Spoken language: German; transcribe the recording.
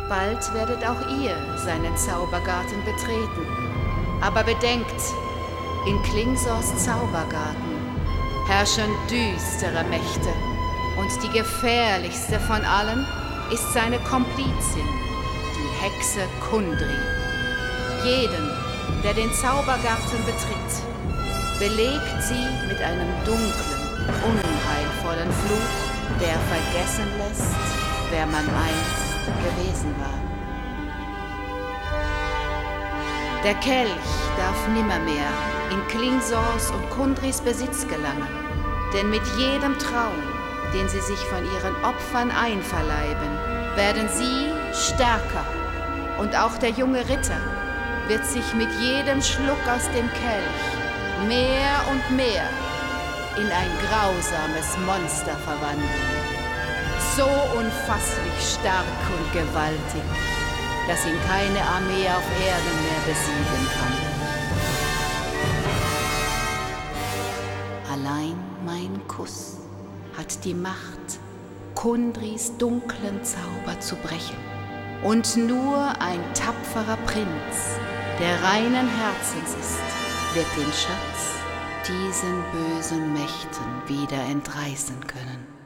Bald werdet auch ihr seinen Zaubergarten betreten. Aber bedenkt, in Klingsors Zaubergarten herrschen düstere Mächte und die gefährlichste von allen ist seine Komplizin, die Hexe Kundry. Jeden, der den Zaubergarten betritt, belegt sie mit einem dunklen, unheilvollen Fluch, der vergessen lässt, wer man einst gewesen war. Der Kelch darf nimmermehr in Klingsors und Kundrys Besitz gelangen, denn mit jedem Traum, den sie sich von ihren Opfern einverleiben, werden sie stärker. Und auch der junge Ritter wird sich mit jedem Schluck aus dem Kelch mehr und mehr in ein grausames Monster verwandeln. So unfasslich stark und gewaltig, dass ihn keine Armee auf Erden mehr besiegen kann. Allein mein Kuss hat die Macht, Kundrys dunklen Zauber zu brechen. Und nur ein tapferer Prinz, der reinen Herzens ist, wird den Schatz diesen bösen Mächten wieder entreißen können.